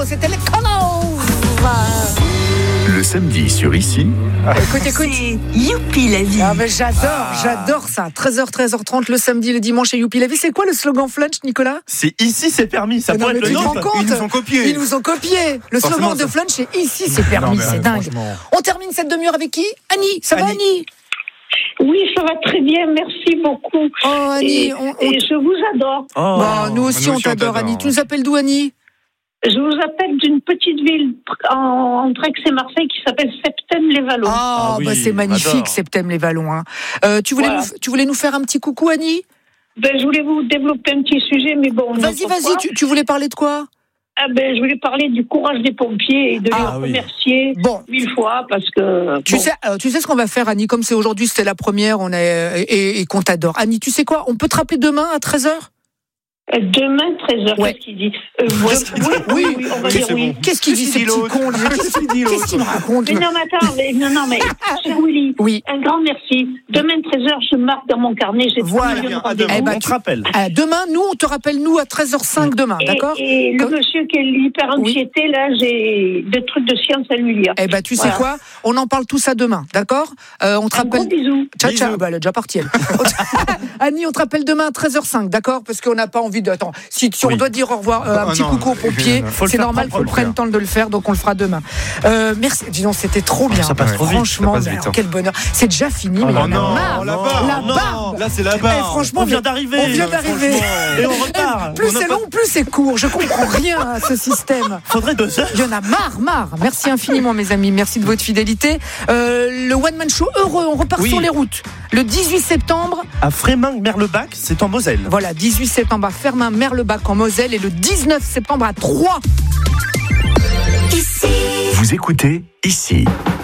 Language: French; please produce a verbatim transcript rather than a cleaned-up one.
c'était les Connors. Le samedi sur Ici. Écoute, écoute. C'est Youpi la vie. Ah ben j'adore, ah. j'adore ça. treize heures, treize heures trente le samedi, le dimanche et Youpi la vie. C'est quoi le slogan Flunch, Nicolas ? C'est ici, c'est permis. Ça pourrait être le nôtre. Ils nous ont copié. Ils nous ont copié. Le Forcément, slogan ça... de Flunch, c'est ici, c'est permis. Non, c'est dingue. Franchement. On termine cette demi-heure avec qui ? Annie, ça Annie. va Annie ? Oui, ça va très bien, merci beaucoup. Oh Annie, et, on, on... et je vous adore. Oh, bon, nous aussi, nous on, aussi t'adore, on t'adore, Annie. Tu nous appelles d'où, Annie ? Je vous appelle d'une petite ville en, entre Aix et Marseille qui s'appelle Septême-les-Vallons. Oh, ah oui, bah c'est magnifique, Septême-les-Vallons. Hein. Euh, tu, voulais voilà. nous, tu voulais nous faire un petit coucou, Annie ? Ben, je voulais vous développer un petit sujet, mais bon... Vas-y, vas-y, tu, tu voulais parler de quoi ? Ah ben, je voulais parler du courage des pompiers et de ah, les oui. remercier bon. mille fois parce que... Tu, bon. sais, euh, tu sais ce qu'on va faire, Annie, comme c'est aujourd'hui, c'était la première on est, et, et qu'on t'adore. Annie, tu sais quoi ? On peut te rappeler demain à treize heures ? Demain, treize heures, ouais. Qu'est-ce qu'il dit euh, oui, oui, oui, on va dire oui. Bon. Qu'est-ce qu'il dit, ce petit con ? Qu'est-ce qu'il dit, Qu'est-ce qu'il me raconte ? Mais non, mais attends, mais, non, non, mais, cher Willy, oui. un grand merci. Demain, treize heures, je marque dans mon carnet, j'ai voilà. millions de rendez-vous. Eh ben, on te rappelle. Euh, demain, nous, on te rappelle, nous, à treize heures cinq demain, et, d'accord ? Et Comme... le monsieur qui est hyper inquiété, oui. là, j'ai des trucs de science à lui lire. Eh ben, tu voilà. sais quoi ? On en parle tout ça demain, d'accord ? euh, On te un rappelle. Gros bisous. Ciao, ciao. Bah, elle est déjà partie, elle. Annie, on te rappelle demain à treize heures cinq, d'accord ? Parce qu'on n'a pas envie de. Attends, si Si oui. on doit dire au revoir, euh, un oh petit non, coucou aux pompiers, c'est normal qu'on prenne le temps de le faire, donc on le fera demain. Euh, merci. Dis donc, c'était trop bien. Ça passe trop vite. Franchement, ça passe vite, alors, quel bonheur. C'est déjà fini, oh mais non, on a marre. La barre, la barre. Là, c'est la barre. Eh, franchement, on vient d'arriver. On vient d'arriver. Et on repart. Plus on c'est pas... long, plus c'est court. Je comprends rien à ce système. Faudrait deux heures. Il y en a marre, marre. Merci infiniment, mes amis. Merci de votre fidélité. Euh, le One Man Show heureux. On repart oui. sur les routes. Le dix-huit septembre. À Frémin-Merlebach, c'est en Moselle. Voilà, dix-huit septembre à Frémin-Merlebach en Moselle et le dix-neuf septembre à Troyes. Ici. Vous écoutez Ici.